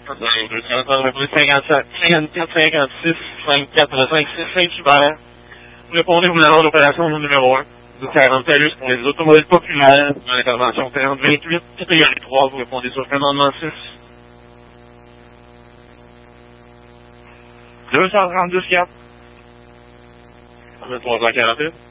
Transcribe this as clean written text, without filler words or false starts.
237, 54, 56, 54, 56, Saint-Hubert. Répondez au numéro d'opération numéro 1. 40 TELUS pour les automobiles populaires dans l'intervention 4028, catégorie 3, vous répondez sur le commandement 6. 232 4. 23h48.